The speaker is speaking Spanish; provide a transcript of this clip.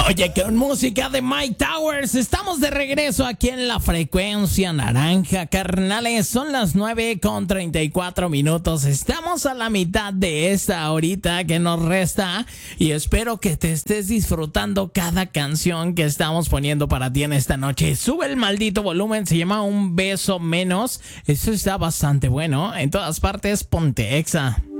Oye, con música de Mike Towers, estamos de regreso aquí en la frecuencia naranja, carnales. Son las 9:34. Estamos a la mitad de esta horita que nos resta y espero que te estés disfrutando cada canción que estamos poniendo para ti en esta noche. Sube el maldito volumen, se llama Un Beso Menos. Eso está bastante bueno. En todas partes, ponte Exa.